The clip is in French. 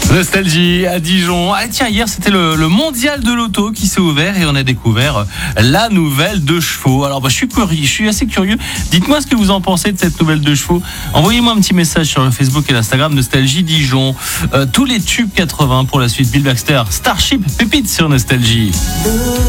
Nostalgie à Dijon. Ah tiens, hier c'était le mondial de l'auto qui s'est ouvert et on a découvert la nouvelle 2 chevaux. Alors je suis assez curieux. Dites-moi ce que vous en pensez de cette nouvelle 2 chevaux. Envoyez-moi un petit message sur le Facebook et l'Instagram Nostalgie Dijon. Tous les tubes 80 pour la suite. Bill Baxter, Starship, pépite sur Nostalgie.